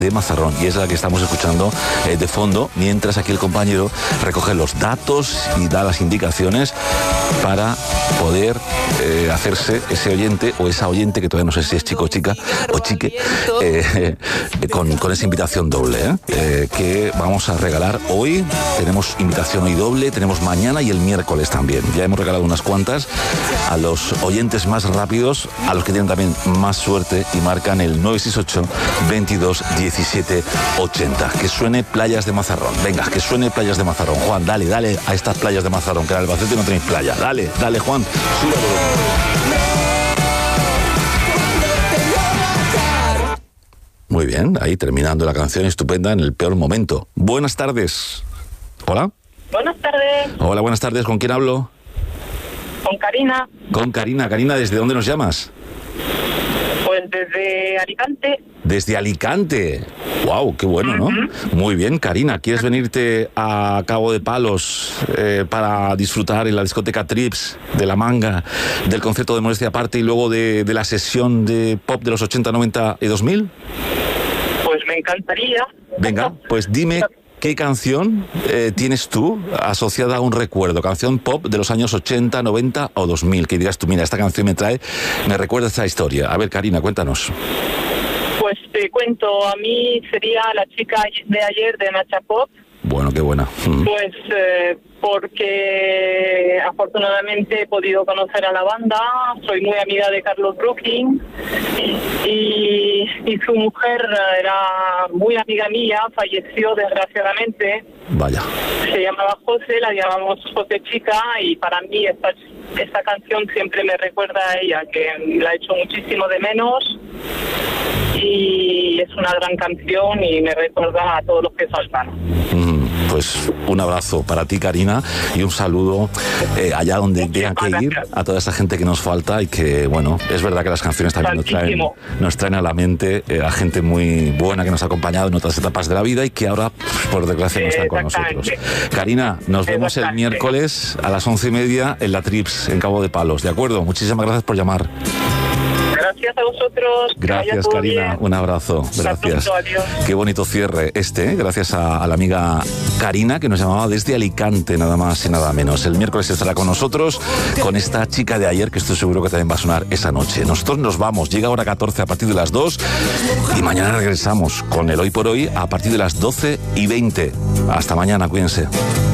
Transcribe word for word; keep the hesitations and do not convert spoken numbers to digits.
de Mazarrón, y es la que estamos escuchando eh, de fondo, mientras aquí el compañero recoge los datos y da las indicaciones para poder eh, hacerse ese oyente o esa oyente, que todavía no sé si es chico o chica o chique, eh, eh, con, con esa invitación doble eh, eh, que vamos a regalar hoy. Tenemos invitación hoy doble, tenemos mañana y el miércoles también. Ya hemos regalado unas cuantas a los oyentes más rápidos, a los que tienen también más suerte y marcan el nueve seis ocho, veintidós, diecisiete, ochenta. Que suene Playas de Mazarrón. Venga, que suene Playas de Mazarrón. Juan, dale, dale a estas Playas de Mazarrón, que en Albacete no tenéis playa. Dale, dale, Juan. Muy bien, ahí terminando la canción estupenda en el peor momento. Buenas tardes. Hola. Buenas tardes. Hola, buenas tardes. ¿Con quién hablo? Con Karina. Con Karina. Karina, ¿desde dónde nos llamas? Pues desde Alicante. Desde Alicante. ¡Wow! ¡Qué bueno!, ¿no? Uh-huh. Muy bien, Karina. ¿Quieres venirte a Cabo de Palos eh, para disfrutar en la discoteca Trips de La Manga, del concierto de Modestia Aparte y luego de, de la sesión de pop de los ochenta, noventa y dos mil? Pues me encantaría. Venga, pues dime qué canción eh, tienes tú asociada a un recuerdo, canción pop de los años ochenta, noventa o dos mil, que digas tú, mira, esta canción me trae, me recuerda esta historia. A ver, Karina, cuéntanos. Pues te cuento, a mí sería La chica de ayer de Nacha Pop. Bueno, qué buena. Mm. Pues eh, porque afortunadamente he podido conocer a la banda, soy muy amiga de Carlos Brooking y, y su mujer era muy amiga mía, falleció desgraciadamente. Vaya. Se llamaba José, la llamamos José Chica, y para mí esta, esta canción siempre me recuerda a ella, que la he hecho muchísimo de menos. Y es una gran canción y me recuerda a todos los que faltan. Mm, pues un abrazo para ti, Karina, y un saludo eh, allá donde tengan que ir, a toda esa gente que nos falta y que, bueno, es verdad que las canciones también nos traen, nos traen a la mente eh, a gente muy buena que nos ha acompañado en otras etapas de la vida y que ahora, por desgracia, no están con nosotros. Karina, nos vemos el miércoles a las once y media en la Trips, en Cabo de Palos, ¿de acuerdo? Muchísimas gracias por llamar. Gracias a vosotros. Gracias, Karina. Bien. Un abrazo. Gracias. Adiós. Qué bonito cierre este, ¿eh? Gracias a, a la amiga Karina, que nos llamaba desde Alicante, nada más y nada menos. El miércoles estará con nosotros, con esta chica de ayer, que estoy seguro que también va a sonar esa noche. Nosotros nos vamos. Llega hora catorce a partir de las dos y mañana regresamos con el Hoy por Hoy a partir de las doce y veinte. Hasta mañana, cuídense.